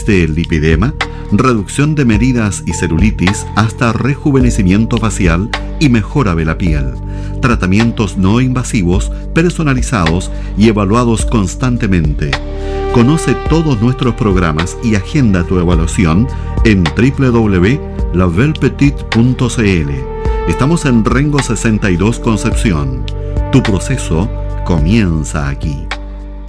Desde el lipidema, reducción de medidas y celulitis hasta rejuvenecimiento facial y mejora de la piel. Tratamientos no invasivos, personalizados y evaluados constantemente. Conoce todos nuestros programas y agenda tu evaluación en www.labelpetit.cl. Estamos en Rengo 62 Concepción. Tu proceso comienza aquí.